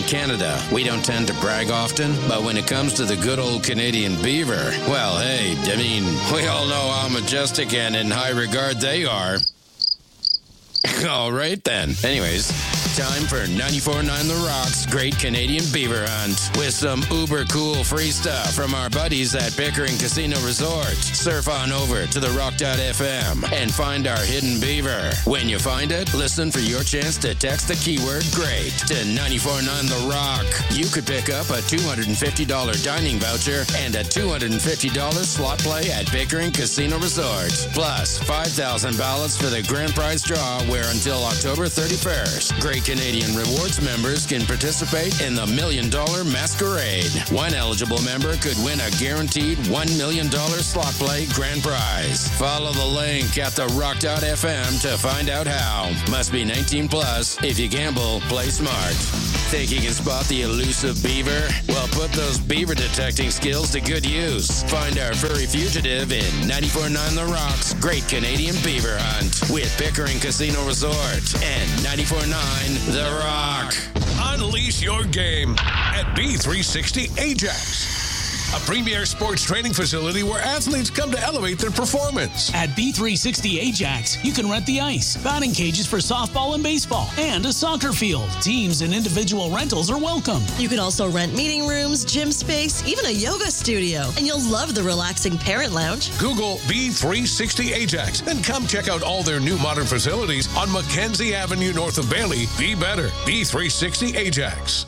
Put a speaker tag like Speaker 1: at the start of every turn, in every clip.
Speaker 1: Canada. We don't tend to brag often, but when it comes to the good old Canadian beaver, well, hey, I mean, we all know how majestic and in high regard they are. All right, then. Anyways, time for 94.9 The Rock's Great Canadian Beaver Hunt with some uber cool free stuff from our buddies at Pickering Casino Resort. Surf on over to therock.fm and find our hidden beaver. When you find it, listen for your chance to text the keyword GREAT to 94.9 The Rock. You could pick up a $250 dining voucher and a $250 slot play at Pickering Casino Resort. Plus, 5,000 ballots for the grand prize draw, where until October 31st, Great Canadian Rewards members can participate in the $1 Million Masquerade. One eligible member could win a guaranteed $1 million slot play grand prize. Follow the link at therock.fm to find out how. Must be 19 plus. If you gamble, play smart. Think you can spot the elusive beaver? Well, put those beaver detecting skills to good use. Find our furry fugitive in 94.9 The Rock's Great Canadian Beaver Hunt with Pickering Casino Resort and 94.9 The Rock.
Speaker 2: Unleash your game at B360 Ajax, a premier sports training facility where athletes come to elevate their performance.
Speaker 3: At B360 Ajax, you can rent the ice, batting cages for softball and baseball, and a soccer field. Teams and individual rentals are welcome.
Speaker 4: You can also rent meeting rooms, gym space, even a yoga studio. And you'll love the relaxing parent lounge.
Speaker 2: Google B360 Ajax and come check out all their new modern facilities on Mackenzie Avenue north of Bailey. Be better. B360 Ajax.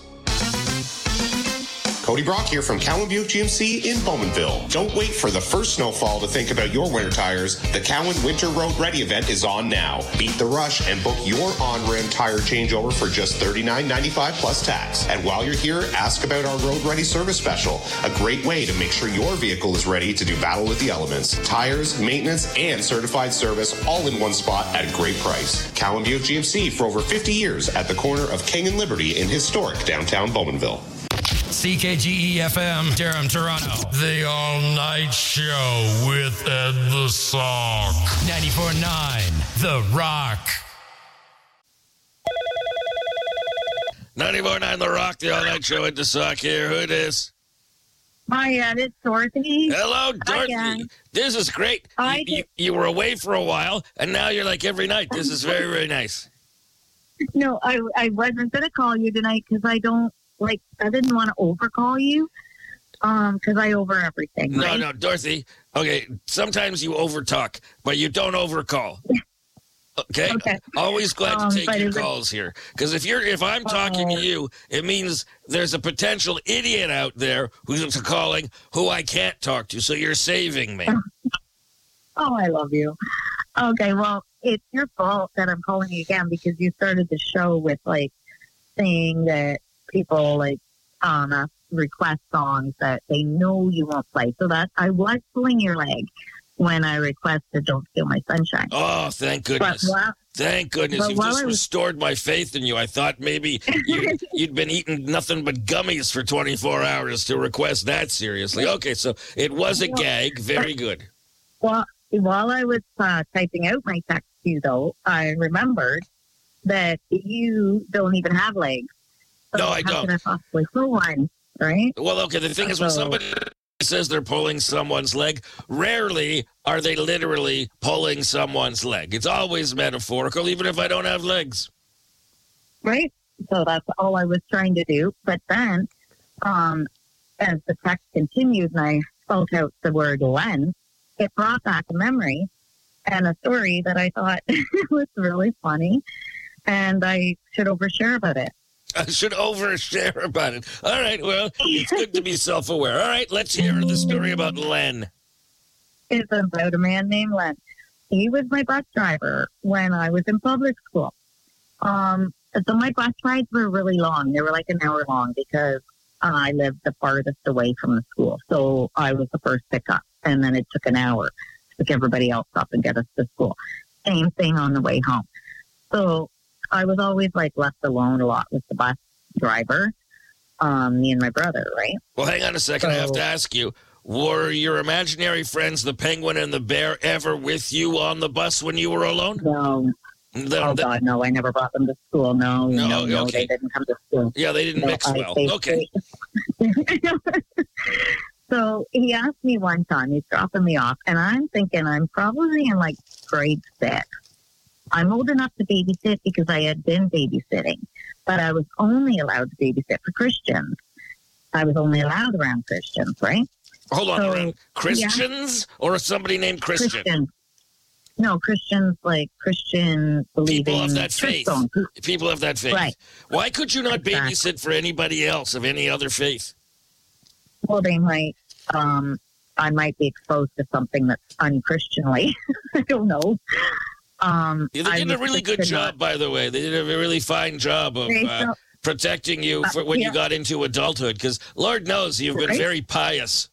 Speaker 5: Cody Brock here from Cowan Buick GMC in Bowmanville. Don't wait for the first snowfall to think about your winter tires. The Cowan Winter Road Ready event is on now. Beat the rush and book your on-rim tire changeover for just $39.95 plus tax. And while you're here, ask about our Road Ready service special, a great way to make sure your vehicle is ready to do battle with the elements. Tires, maintenance, and certified service all in one spot at a great price. Cowan Buick GMC for over 50 years at the corner of King and Liberty in historic downtown Bowmanville.
Speaker 6: CKGE-FM, Durham, Toronto. The all-night show with Ed the Sock. 94.9, The Rock.
Speaker 7: 94.9 The Rock, the all-night show with the Sock here. Who this?
Speaker 8: Hi, Ed. It's Dorothy.
Speaker 7: Hello, Dorothy.
Speaker 8: Hi,
Speaker 7: this is great. You were away for a while, and now you're like every night. This is very, very nice.
Speaker 8: No, I wasn't going to call you tonight because I didn't want to overcall you because I over everything. Right?
Speaker 7: No, Dorothy. Okay, sometimes you overtalk, but you don't overcall. Okay? Always glad to take your calls here. Because if I'm talking to you, it means there's a potential idiot out there who's calling who I can't talk to, so you're saving me.
Speaker 8: Oh, I love you. Okay, well, it's your fault that I'm calling you again because you started the show with, saying that people request songs that they know you won't play. So that I was pulling your leg when I requested "Don't Steal My Sunshine."
Speaker 7: Oh, thank goodness! Thank goodness you've just restored my faith in you. I thought maybe you'd been eating nothing but gummies for 24 hours to request that seriously. Okay, so it was a gag. Very good.
Speaker 8: Well, while I was typing out my text to you, though, I remembered that you don't even have legs. So
Speaker 7: no, I don't.
Speaker 8: How can I possibly pull one, right?
Speaker 7: Well, okay, the thing is when somebody says they're pulling someone's leg, rarely are they literally pulling someone's leg. It's always metaphorical, even if I don't have legs.
Speaker 8: Right? So that's all I was trying to do. But then, as the text continued and I spelled out the word "when," it brought back a memory and a story that I thought was really funny, and I should overshare about it.
Speaker 7: I should overshare about it. All right, well, it's good to be self-aware. All right, let's hear the story about Len.
Speaker 8: It's about a man named Len. He was my bus driver when I was in public school. So my bus rides were really long. They were like an hour long because I lived the farthest away from the school. So I was the first pickup, and then it took an hour to pick everybody else up and get us to school. Same thing on the way home. So I was always left alone a lot with the bus driver, me and my brother, right?
Speaker 7: Well, hang on a second. I have to ask you, were your imaginary friends, the penguin and the bear, ever with you on the bus when you were alone?
Speaker 8: God, no! I never brought them to school. No,
Speaker 7: okay.
Speaker 8: They didn't come to school.
Speaker 7: Yeah, they didn't mix well. Okay.
Speaker 8: So he asked me one time. He's dropping me off, and I'm thinking I'm probably in like grade 6. I'm old enough to babysit because I had been babysitting, but I was only allowed to babysit for Christians. I was only allowed around Christians, right?
Speaker 7: Hold on, around Christians or somebody named Christian?
Speaker 8: Christians. No, Christians, like Christian believing.
Speaker 7: People of that faith. People of that faith.
Speaker 8: Right.
Speaker 7: Why could you not babysit for anybody else of any other faith?
Speaker 8: Well, they might. I might be exposed to something that's unchristianly. I don't know.
Speaker 7: They did a really good job, by the way. They did a really fine job of protecting you for when you got into adulthood, because Lord knows you've been very pious.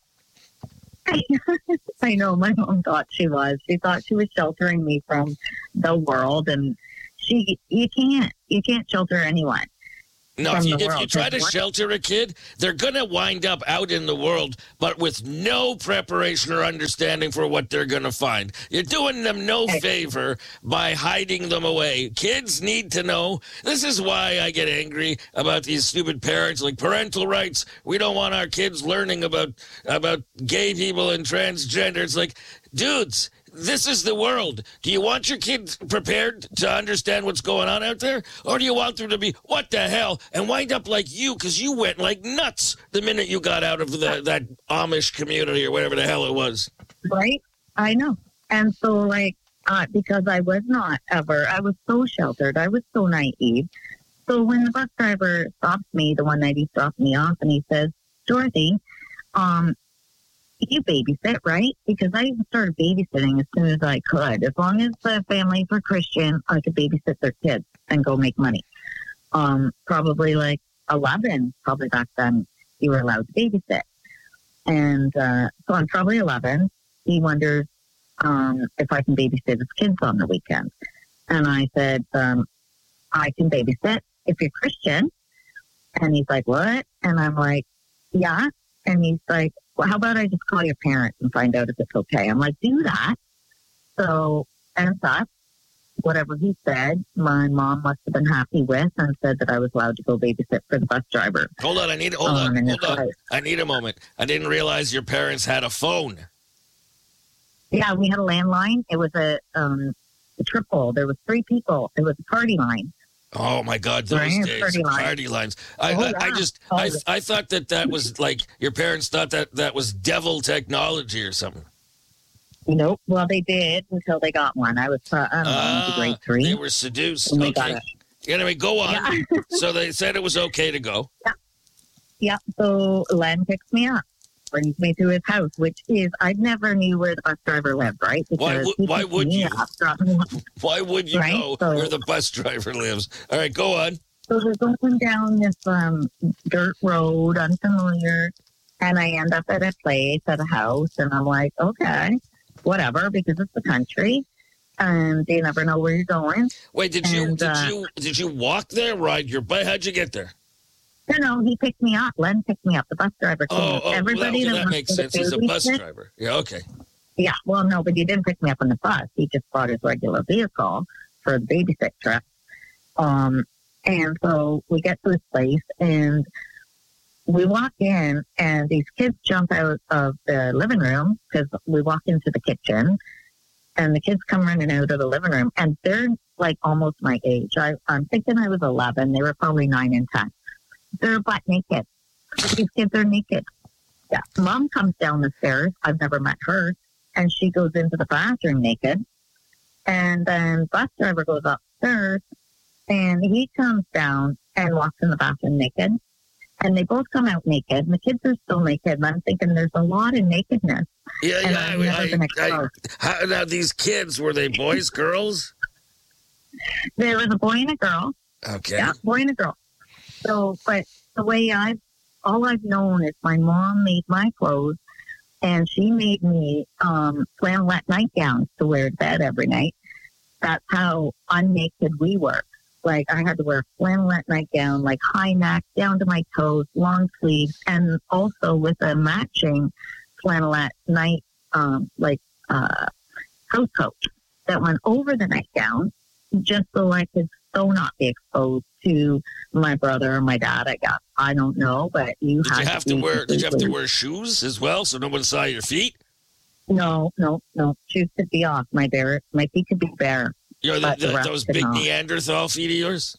Speaker 8: I know. My mom thought she was. She thought she was sheltering me from the world, and you can't shelter anyone.
Speaker 7: No, if you try to shelter a kid, they're going to wind up out in the world, but with no preparation or understanding for what they're going to find. You're doing them no favor by hiding them away. Kids need to know. This is why I get angry about these stupid parents, like parental rights. We don't want our kids learning about gay people and transgender. It's like, dudes, this is the world. Do you want your kids prepared to understand what's going on out there? Or do you want them to be, what the hell, and wind up like you, because you went like nuts the minute you got out of that Amish community or whatever the hell it was?
Speaker 8: Right? I know. And so, because I was I was so sheltered. I was so naive. So when the bus driver stops me, the one night he dropped me off, and he says, Dorothy, you babysit, right? Because I started babysitting as soon as I could. As long as the families were Christian, I could babysit their kids and go make money. Probably like 11, probably back then, you were allowed to babysit. And so I'm probably 11. He wonders if I can babysit his kids on the weekends. And I said, I can babysit if you're Christian. And he's like, what? And I'm like, yeah. And he's like, well, how about I just call your parents and find out if it's okay? I'm like, do that. So, and thus, whatever he said, my mom must have been happy with and said that I was allowed to go babysit for the bus driver.
Speaker 7: Hold on. I need a moment. I didn't realize your parents had a phone.
Speaker 8: Yeah, we had a landline. It was a triple. There was 3 people. It was a party line.
Speaker 7: Oh my God, those days, party lines. I thought that was like your parents thought that was devil technology or something.
Speaker 8: Nope. Well, they did until they got one. I was, grade 3.
Speaker 7: They were seduced. Okay. Anyway, go on. Yeah. So they said it was okay to go.
Speaker 8: Yeah. So Len picks me up, brings me to his house, which is, I never knew where the bus driver lived, right?
Speaker 7: Because why would you? Why would you know where the bus driver lives? All right, go on.
Speaker 8: So we're going down this dirt road, unfamiliar, and I end up at a place, at a house, and I'm like, okay, whatever, because it's the country, and you never know where you're going.
Speaker 7: Wait, did you walk there, ride your bike? How'd you get there?
Speaker 8: No, he picked me up. Len picked me up. The bus driver came. Everybody
Speaker 7: that makes sense. He's a bus driver. Yeah, okay.
Speaker 8: Yeah, well, no, but he didn't pick me up on the bus. He just brought his regular vehicle for the babysit trip. And so we get to this place, and we walk in, and these kids jump out of the living room because we walk into the kitchen, and the kids come running out of the living room, and they're like almost my age. I'm thinking I was 11. They were probably 9 and 10. They're butt naked. These kids are naked. Yeah. Mom comes down the stairs. I've never met her. And she goes into the bathroom naked. And then bus driver goes upstairs. And he comes down and walks in the bathroom naked. And they both come out naked. And the kids are still naked. And I'm thinking there's a lot of nakedness.
Speaker 7: Now, these kids, were they boys, girls?
Speaker 8: There was a boy and a girl.
Speaker 7: Okay.
Speaker 8: Yeah, boy and a girl. So, but the way all I've known is my mom made my clothes, and she made me flannelette nightgowns to wear to bed every night. That's how unnaked we were. Like, I had to wear a flannelette nightgown, like high neck, down to my toes, long sleeves, and also with a matching flannelette house coat that went over the nightgown. just so I could so not be exposed to my brother or my dad, I guess. I don't know, but
Speaker 7: Did you have to wear shoes as well so no one saw your feet?
Speaker 8: No. Shoes could be off. My feet could be bare.
Speaker 7: Those big Neanderthal feet of yours?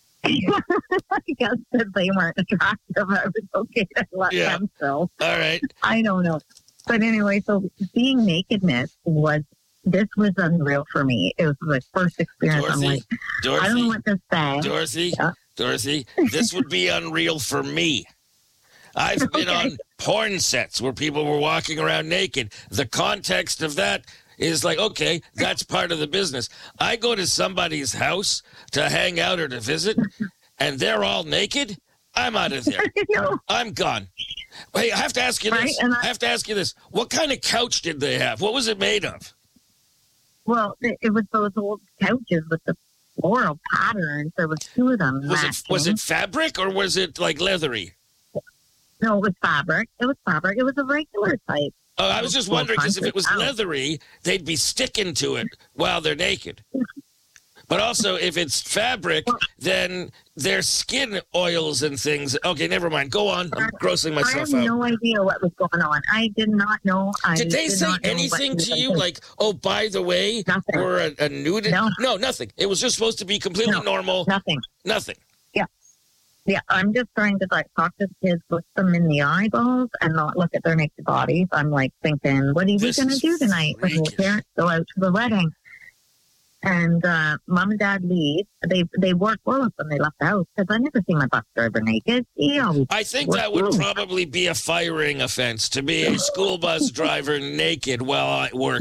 Speaker 8: I guess that they weren't attractive. I was okay to let them still.
Speaker 7: All right.
Speaker 8: I don't know. But anyway, so seeing nakedness was unreal for me. It was my first experience.
Speaker 7: Dorothy,
Speaker 8: I'm like,
Speaker 7: Dorothy,
Speaker 8: I don't know what to say.
Speaker 7: Dorothy, this would be unreal for me. I've been on porn sets where people were walking around naked. The context of that is like, okay, that's part of the business. I go to somebody's house to hang out or to visit, and they're all naked. I'm out of there. I'm gone. Wait, I have to ask you this. What kind of couch did they have? What was it made of?
Speaker 8: Well, it was those old couches with the floral patterns. There was 2 of them.
Speaker 7: Was it fabric or was it like leathery?
Speaker 8: No, it was fabric. It was a regular type.
Speaker 7: Oh, I was just wondering because if it was leathery, they'd be sticking to it while they're naked. But also, if it's fabric, then their skin oils and things. Okay, never mind. Go on. I'm grossing myself out.
Speaker 8: I have no idea what was going on. I did not know.
Speaker 7: Did they say anything to you like, oh, by the way, we're a nudist? No, nothing. It was just supposed to be completely normal. Nothing.
Speaker 8: Yeah, I'm just trying to talk to the kids, look them in the eyeballs, and not look at their naked bodies. I'm like thinking, what are we going to do tonight when your parents go out to the wedding? And mom and dad leave. They wore clothes when they left the house because I never seen my bus driver naked.
Speaker 7: I think that would probably be a firing offense to be a school bus driver naked while at work.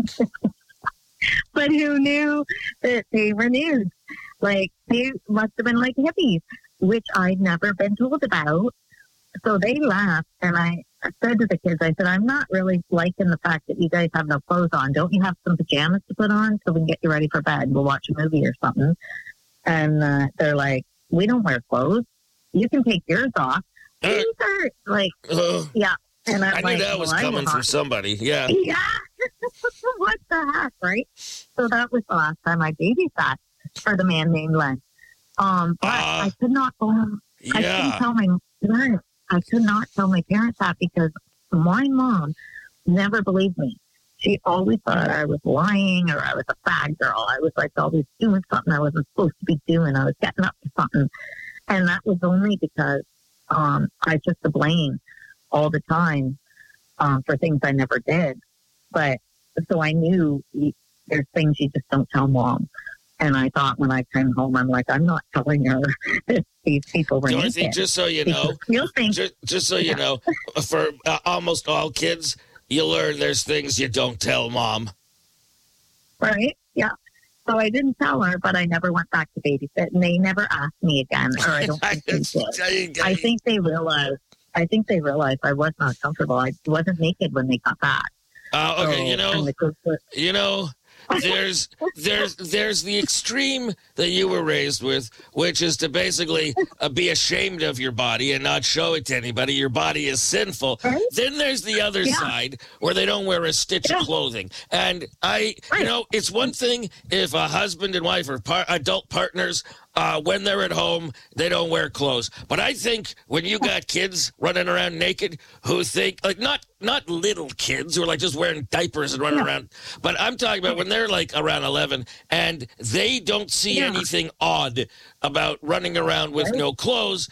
Speaker 8: But who knew that they were nude? Like, they must have been like hippies, which I'd never been told about. So they laughed, and I said to the kids, I said, I'm not really liking the fact that you guys have no clothes on. Don't you have some pajamas to put on so we can get you ready for bed? We'll watch a movie or something. And they're like, we don't wear clothes. You can take yours off. These are like, yeah. And
Speaker 7: I knew that was coming from somebody. Yeah.
Speaker 8: Yeah. What the heck, right? So that was the last time I babysat for the man named Len. But I could not go home. I couldn't tell my parents. I could not tell my parents that because my mom never believed me. She always thought I was lying or I was a bad girl. I was like always doing something I wasn't supposed to be doing. I was getting up to something. And that was only because I took the blame all the time for things I never did. But so I knew there's things you just don't tell mom. And I thought when I came home, I'm like, I'm not telling her that these people were
Speaker 7: Dorothy,
Speaker 8: naked.
Speaker 7: just so you know, just so you know, for almost all kids, you learn there's things you don't tell mom.
Speaker 8: Right? Yeah. So I didn't tell her, but I never went back to babysit, and they never asked me again, or I don't think they did. I think they realized I was not comfortable. I wasn't naked when they got back.
Speaker 7: Okay, you know, there's the extreme that you were raised with, which is to basically be ashamed of your body and not show it to anybody. Your body is sinful. Right? Then there's the other side where they don't wear a stitch of clothing. And it's one thing if a husband and wife are adult partners, when they're at home, they don't wear clothes. But I think when you got kids running around naked who think, like, not little kids who are like just wearing diapers and running around, but I'm talking about when they're like around 11 and they don't see anything odd about running around with no clothes.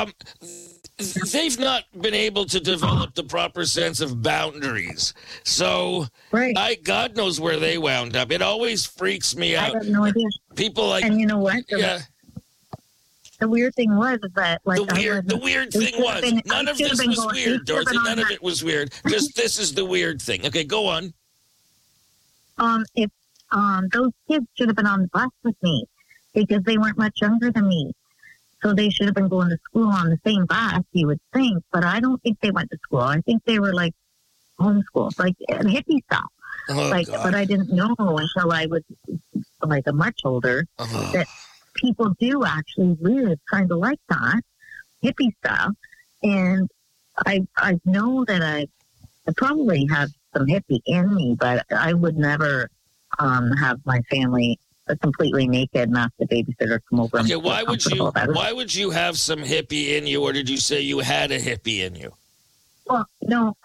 Speaker 7: They've not been able to develop the proper sense of boundaries. So God knows where they wound up. It always freaks me out.
Speaker 8: I have no idea.
Speaker 7: People like,
Speaker 8: and you know what? The weird thing was that, like,
Speaker 7: the weird thing was none of this was weird, Dorothy. None of it was weird. Just this is the weird thing. Okay, go on.
Speaker 8: If those kids should have been on the bus with me because they weren't much younger than me, so they should have been going to school on the same bus. You would think, but I don't think they went to school. I think they were like homeschooled, like hippie stuff. But I didn't know until I was like a much older that people do actually live kind of like that hippie stuff. And I know that I probably have some hippie in me, but I would never have my family completely naked and ask the babysitter to come over.
Speaker 7: Okay, why would you have some hippie in you, or did you say you had a hippie in you?
Speaker 8: Well, no.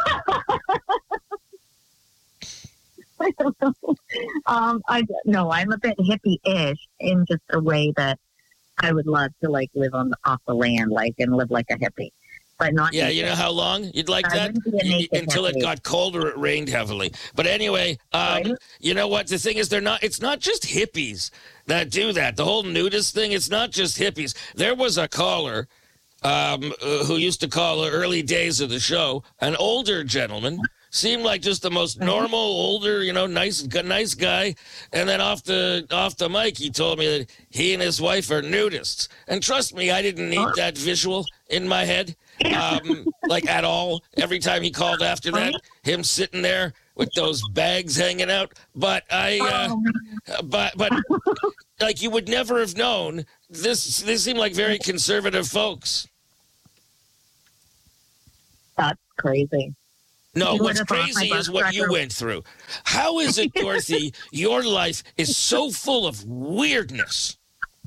Speaker 8: I don't know. I'm a bit hippie-ish in just a way that I would love to like live off the land, like, and live like a hippie, but not.
Speaker 7: Yeah,
Speaker 8: naked.
Speaker 7: you know how long you'd like that until
Speaker 8: hippie.
Speaker 7: It got cold or it rained heavily. But anyway,
Speaker 8: Right?
Speaker 7: you know what? The thing is, it's not just hippies that do that. The whole nudist thing, it's not just hippies. There was a caller who used to call the early days of the show, an older gentleman. Seemed like just the most normal, older, nice guy. And then off the mic, he told me that he and his wife are nudists. And trust me, I didn't need that visual in my head, like at all. Every time he called after that, him sitting there with those bags hanging out. But but like you would never have known. This seemed like very conservative folks.
Speaker 8: That's crazy.
Speaker 7: No, what's crazy is what you went through. How is it, Dorothy, your life is so full of weirdness?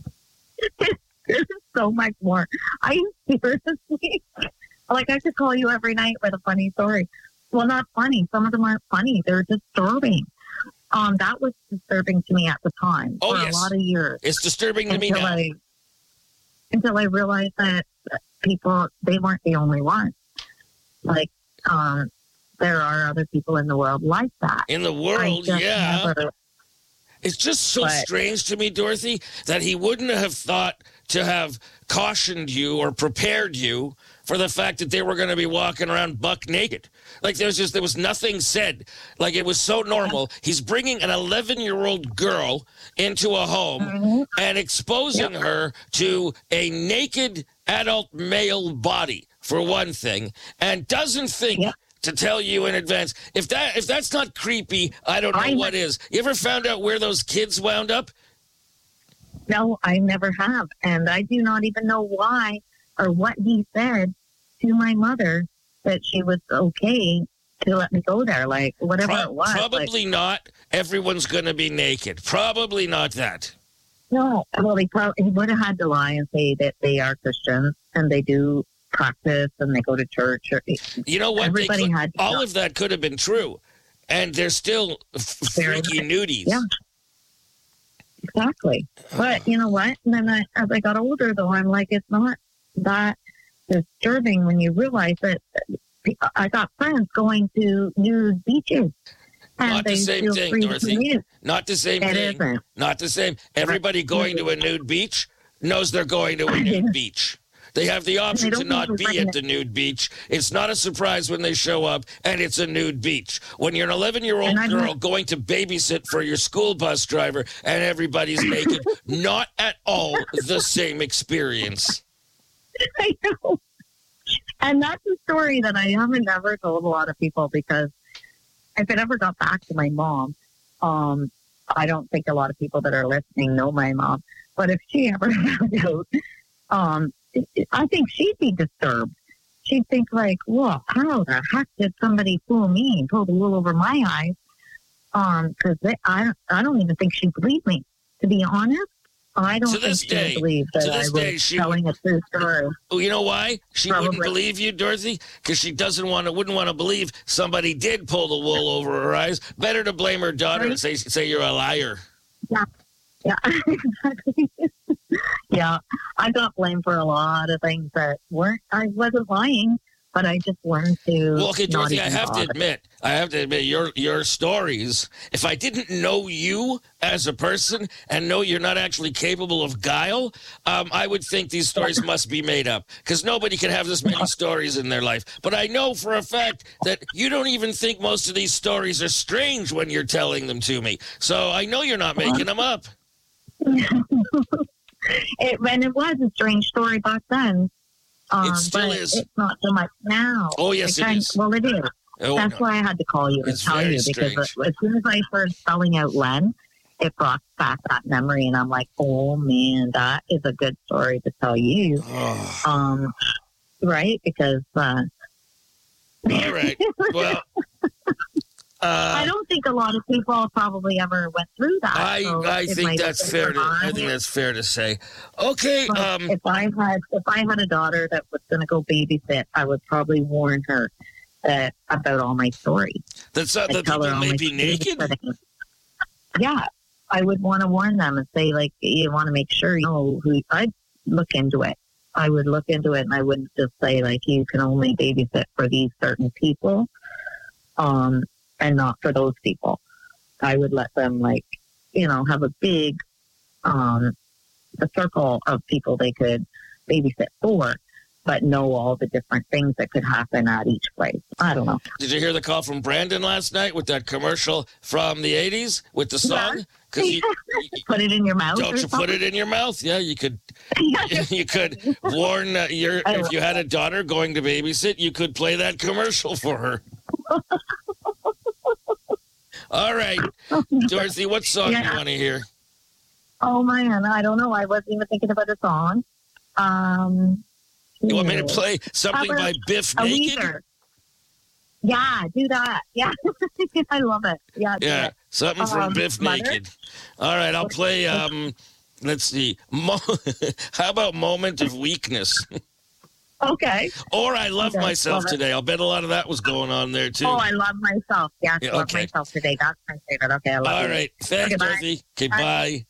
Speaker 8: There's so much more. I seriously, I could call you every night with a funny story. Well, not funny. Some of them aren't funny. They're disturbing. That was disturbing to me at the time for a lot of years.
Speaker 7: It's disturbing to me now.
Speaker 8: Until I realized that people, they weren't the only ones. Like, there are other people in the world like that.
Speaker 7: In the world, yeah. It's just so strange to me, Dorothy, that he wouldn't have thought to have cautioned you or prepared you for the fact that they were going to be walking around buck naked. Like there was nothing said. Like it was so normal. He's bringing an 11-year-old girl into a home and exposing her to a naked adult male body, for one thing, and doesn't think to tell you in advance. If that's not creepy, I don't know what is. You ever found out where those kids wound up?
Speaker 8: No, I never have. And I do not even know why or what he said to my mother that she was okay to let me go there. Like, whatever it was.
Speaker 7: Probably not everyone's going to be naked. Probably not that.
Speaker 8: No. Well, he would have had to lie and say that they are Christians and they do practice and they go to church.
Speaker 7: You know what? All of that could have been true. And they're still freaky nudies.
Speaker 8: Yeah. Exactly. But you know what? And then as I got older, though, I'm like, it's not that disturbing when you realize that I got friends going to nude beaches.
Speaker 7: Not the same thing, Dorothy. Not the same thing. Not the same. Everybody going to a nude beach knows they're going to a nude beach. They have the option to not be at the nude beach. It's not a surprise when they show up, and it's a nude beach. When you're an 11-year-old girl going to babysit for your school bus driver and everybody's naked, not at all the same experience.
Speaker 8: I know. And that's a story that I haven't ever told a lot of people because if it ever got back to my mom, I don't think a lot of people that are listening know my mom. But if she ever found out, I think she'd be disturbed. She'd think like, well, how the heck did somebody fool me and pull the wool over my eyes? Because I don't even think she'd believe me. To be honest, I don't think she'd believe that I was telling a true story.
Speaker 7: You know why she wouldn't believe you, Dorothy? Because she wouldn't want to believe somebody did pull the wool over her eyes. Better to blame her daughter and say you're a liar.
Speaker 8: Yeah, exactly. Yeah, I got blamed for a lot of things that I wasn't lying, but I just learned to.
Speaker 7: Well, okay, Dorothy, I have to admit, your stories. If I didn't know you as a person and know you're not actually capable of guile, I would think these stories must be made up because nobody can have this many stories in their life. But I know for a fact that you don't even think most of these stories are strange when you're telling them to me. So I know you're not making them up.
Speaker 8: It was a strange story back then.
Speaker 7: It still is.
Speaker 8: It's not so much now.
Speaker 7: Oh, yes, it is.
Speaker 8: Well, it is.
Speaker 7: Oh,
Speaker 8: That's why I had to call you and tell you because as soon as I started spelling out Len, it brought back that memory, and I'm like, oh man, that is a good story to tell you. Right? Because
Speaker 7: all right. Well,
Speaker 8: I don't think a lot of people probably ever went through that.
Speaker 7: I think that's fair. I think that's fair to say. Okay.
Speaker 8: If I had a daughter that was going to go babysit, I would probably warn her about all my stories.
Speaker 7: That people may be naked.
Speaker 8: Yeah, I would want to warn them and say, like, you want to make sure you know who. I'd look into it. I would look into it, and I wouldn't just say like you can only babysit for these certain people. And not for those people. I would let them, like, you know, have a big a circle of people they could babysit for, but know all the different things that could happen at each place. I don't know.
Speaker 7: Did you hear the call from Brandon last night with that commercial from the 80s with the song?
Speaker 8: Because you put it in your mouth.
Speaker 7: Don't you put it in your mouth? Yeah, you could. You could warn if you had a daughter going to babysit, you could play that commercial for her. All right, Dorothy, what song do you want to hear?
Speaker 8: Oh, man, I don't know. I wasn't even thinking about a song.
Speaker 7: You want me to play something by Biff Naked?
Speaker 8: Weezer. Yeah, do that. Yeah, I love it. Yeah,
Speaker 7: something from Biff Naked. All right, I'll play, let's see. How about Moment of Weakness?
Speaker 8: Okay.
Speaker 7: Or I Love Myself Today. I'll bet a lot of that was going on there, too.
Speaker 8: Oh, I Love Myself. Yeah, I love myself today. That's my favorite. Okay, I love it.
Speaker 7: All right. Thanks, Dorothy. Okay, bye.